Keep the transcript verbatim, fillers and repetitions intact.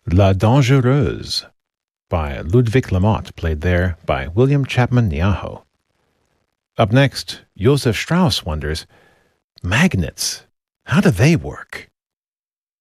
La Dangereuse by Ludwig Lamotte, played there by William Chapman Niaho. Up next, Josef Strauss wonders, magnets, how do they work?